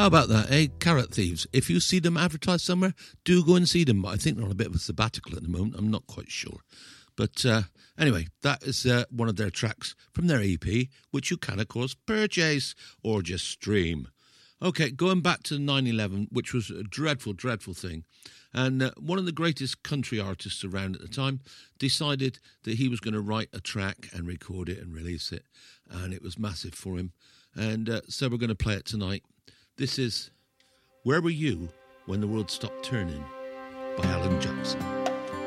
How about that, eh? Carrot Thieves. If you see them advertised somewhere, do go and see them. I think they're on a bit of a sabbatical at the moment. I'm not quite sure. But anyway, that is one of their tracks from their EP, which you can, of course, purchase or just stream. Okay, going back to 9/11, which was a dreadful, dreadful thing. And one of the greatest country artists around at the time decided that he was going to write a track and record it and release it. And it was massive for him. And so we're going to play it tonight. This is Where Were You When the World Stopped Turning by Alan Jackson.